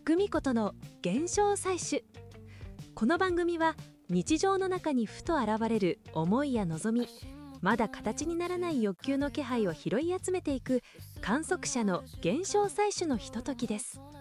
久美子との現象採取。この番組は日常の中にふと現れる思いや望み、まだ形にならない欲求の気配を拾い集めていく観測者の現象採取のひとときです。